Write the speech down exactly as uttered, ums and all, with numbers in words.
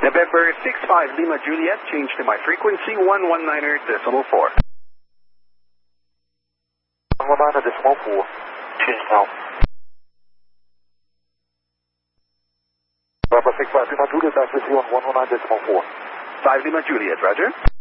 November six five Lima Juliet, change to my frequency one nineteen decimal four. one nineteen decimal four, change now. November six five Lima Juliet, accuracy on one nineteen decimal four. five Lima Juliet, roger.